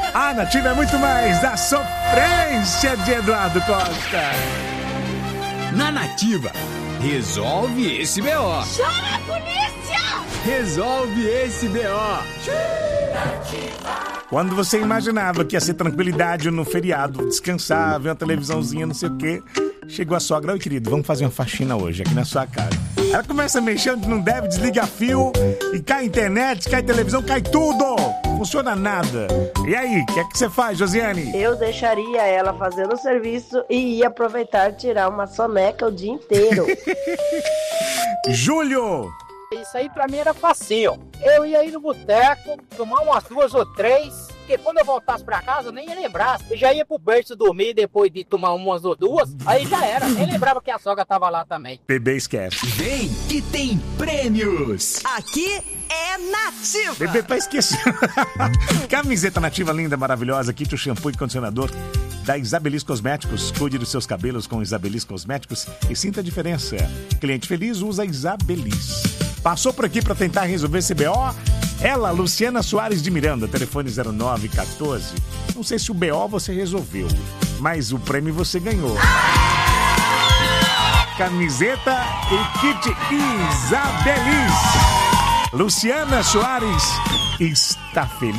A Nativa é muito mais da sofrência de Eduardo Costa. Na Nativa, resolve esse BO. Chama a polícia! Resolve esse BO. Quando você imaginava que ia ser tranquilidade no feriado, descansar, ver uma televisãozinha, não sei o quê, chegou a sogra. Oi, querido, vamos fazer uma faxina hoje aqui na sua casa. Ela começa a mexer onde não deve, desliga fio, e cai internet, cai televisão, cai tudo. Não funciona nada. E aí, o que é que você faz, Josiane? Eu deixaria ela fazendo o serviço e ia aproveitar e tirar uma soneca o dia inteiro. Júlio! Isso aí pra mim era facinho. Eu ia ir no boteco, tomar umas 2 ou 3, porque quando eu voltasse pra casa eu nem ia lembrar. Eu já ia pro berço dormir depois de tomar umas ou 2, aí já era. Nem lembrava que a sogra tava lá também. Bebê esquece. Vem que tem prêmios. Aqui é Nativa. Bebê pra esquecer. Camiseta Nativa linda, maravilhosa, kit o shampoo e condicionador da Isabelis Cosméticos. Cuide dos seus cabelos com Isabelis Cosméticos e sinta a diferença. Cliente feliz usa Isabelis. Passou por aqui para tentar resolver esse BO? Ela, Luciana Soares de Miranda, telefone 0914. Não sei se o BO você resolveu, mas o prêmio você ganhou. Camiseta e kit Isabelis. Luciana Soares está feliz.